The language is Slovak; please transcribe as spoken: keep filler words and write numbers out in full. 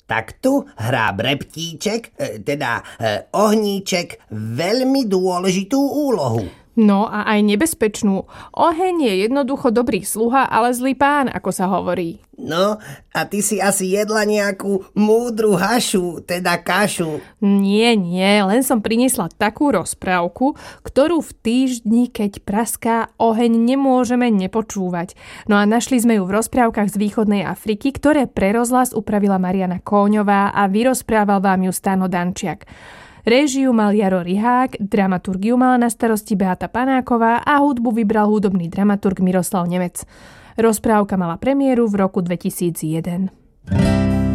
tak tu hrá Breptíček, teda ohníček, veľmi dôležitú úlohu. No a aj nebezpečnú. Oheň je jednoducho dobrý sluha, ale zlý pán, ako sa hovorí. No, a ty si asi jedla nejakú múdru hašu, teda kašu. Nie, nie, len som priniesla takú rozprávku, ktorú v týždni, keď praská oheň, nemôžeme nepočúvať. No a našli sme ju v rozprávkach z východnej Afriky, ktoré pre rozhlas upravila Mariana Kóňová a vyrozprával vám ju Stano Dančiak. Réžiu mal Jaro Rihák, dramaturgiu mala na starosti Beata Panáková a hudbu vybral hudobný dramaturg Miroslav Nemec. Rozprávka mala premiéru v roku dvetisícjeden.